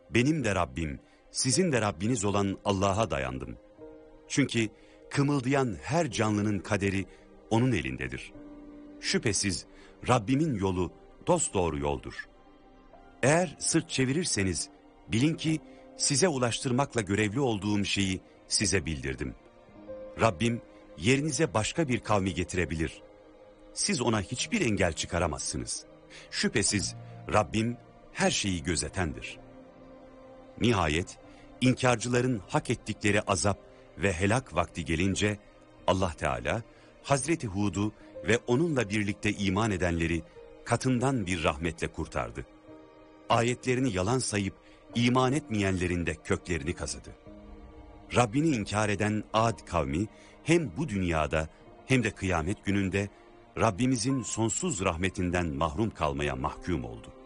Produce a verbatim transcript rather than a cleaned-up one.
benim de Rabbim, sizin de Rabbiniz olan Allah'a dayandım. Çünkü kımıldayan her canlının kaderi onun elindedir. Şüphesiz Rabbimin yolu dosdoğru yoldur. Eğer sırt çevirirseniz bilin ki size ulaştırmakla görevli olduğum şeyi size bildirdim. Rabbim yerinize başka bir kavmi getirebilir. Siz ona hiçbir engel çıkaramazsınız. Şüphesiz Rabbim her şeyi gözetendir. Nihayet inkarcıların hak ettikleri azap ve helak vakti gelince Allah Teala Hazreti Hud'u ve onunla birlikte iman edenleri katından bir rahmetle kurtardı. Ayetlerini yalan sayıp iman etmeyenlerin de köklerini kazıdı. Rabbini inkar eden Ad kavmi hem bu dünyada hem de kıyamet gününde Rabbimizin sonsuz rahmetinden mahrum kalmaya mahkum oldu.